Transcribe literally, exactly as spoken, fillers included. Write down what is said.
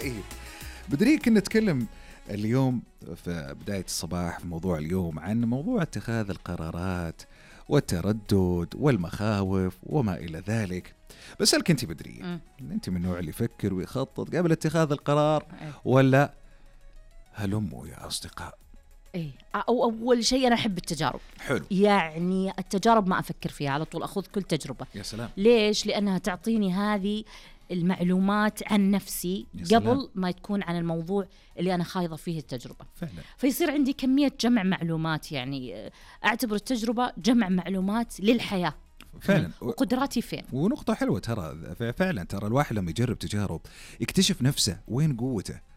طيب بدري كنا نتكلم اليوم في بداية الصباح في موضوع اليوم عن موضوع اتخاذ القرارات والتردد والمخاوف وما إلى ذلك. بسألك أنت بدري، أنت من النوع اللي يفكر ويخطط قبل اتخاذ القرار ولا هلموا يا أصدقاء؟ إيه، أو أول شيء أنا أحب التجارب. حلو. يعني التجارب ما أفكر فيها، على طول أخذ كل تجربة. يا سلام. ليش؟ لأنها تعطيني هذه المعلومات عن نفسي قبل ما تكون عن الموضوع اللي أنا خايضة فيه التجربة. فعلا. فيصير عندي كمية جمع معلومات، يعني أعتبر التجربة جمع معلومات للحياة. فعلا. وقدراتي فين. ونقطة حلوة ترى، فعلا ترى الواحد لما يجرب تجارب يكتشف نفسه وين قوته